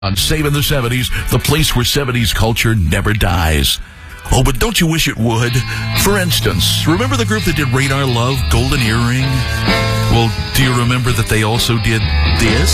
On Saving the 70s, the place where 70s culture never dies. Oh, but don't you wish it would? For instance, remember the group that did Radar Love, Golden Earring? Well, do you remember that they also did this?